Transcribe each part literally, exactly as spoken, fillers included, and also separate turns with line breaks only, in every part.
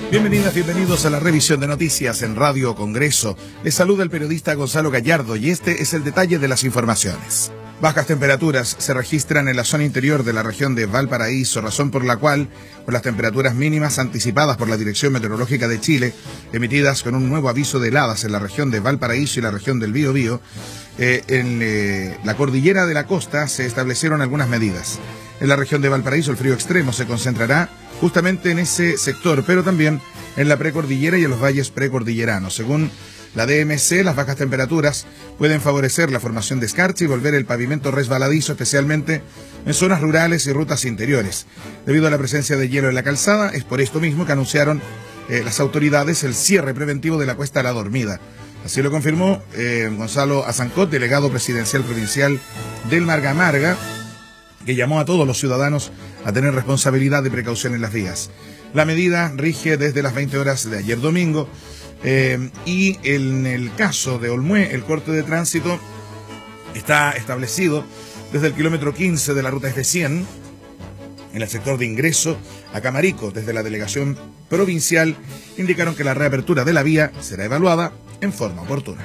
Bienvenidas, bienvenidos a la revisión de noticias en Radio Congreso. Les saluda el periodista Gonzalo Gallardo y este es el detalle de las informaciones. Bajas temperaturas se registran en la zona interior de la región de Valparaíso, razón por la cual, con las temperaturas mínimas anticipadas por la Dirección Meteorológica de Chile, emitidas con un nuevo aviso de heladas en la región de Valparaíso y la región del Biobío, eh, en eh, la cordillera de la costa se establecieron algunas medidas. En la región de Valparaíso el frío extremo se concentrará justamente en ese sector, pero también en la precordillera y en los valles precordilleranos. Según la D M C, las bajas temperaturas pueden favorecer la formación de escarcha y volver el pavimento resbaladizo, especialmente en zonas rurales y rutas interiores. Debido a la presencia de hielo en la calzada, es por esto mismo que anunciaron eh, las autoridades el cierre preventivo de la Cuesta La Dormida. Así lo confirmó eh, Gonzalo Azancot, delegado presidencial provincial del Marga Marga, que llamó a todos los ciudadanos a tener responsabilidad y precaución en las vías. La medida rige desde las veinte horas de ayer domingo eh, y en el caso de Olmué el corte de tránsito está establecido desde el kilómetro quince de la ruta F cien en el sector de ingreso a Camarico. Desde la delegación provincial indicaron que la reapertura de la vía será evaluada en forma oportuna.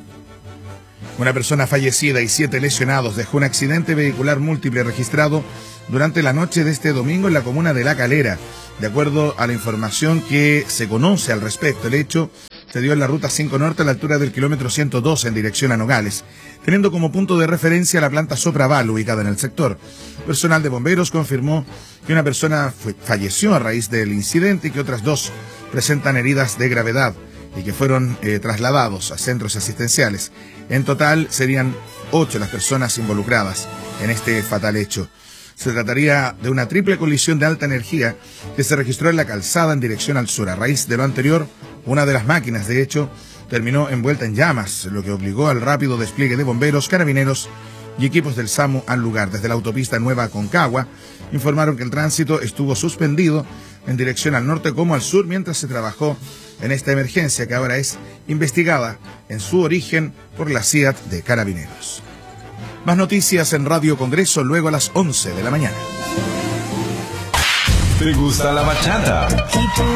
Una persona fallecida y siete lesionados dejó un accidente vehicular múltiple registrado durante la noche de este domingo en la comuna de La Calera. De acuerdo a la información que se conoce al respecto, el hecho se dio en la ruta cinco Norte a la altura del kilómetro ciento dos en dirección a Nogales, teniendo como punto de referencia la planta Sopraval ubicada en el sector. Personal de bomberos confirmó que una persona fue, falleció a raíz del incidente y que otras dos presentan heridas de gravedad y que fueron eh, trasladados a centros asistenciales. En total serían ocho las personas involucradas en este fatal hecho. Se trataría de una triple colisión de alta energía que se registró en la calzada en dirección al sur. A raíz de lo anterior, una de las máquinas, de hecho, terminó envuelta en llamas, lo que obligó al rápido despliegue de bomberos, carabineros y equipos del SAMU al lugar. Desde la autopista Nueva Concagua informaron que el tránsito estuvo suspendido en dirección al norte como al sur mientras se trabajó en esta emergencia que ahora es investigada en su origen por la C I A T de Carabineros. Más noticias en Radio Congreso luego a las once de la mañana.
¿Te gusta la bachata?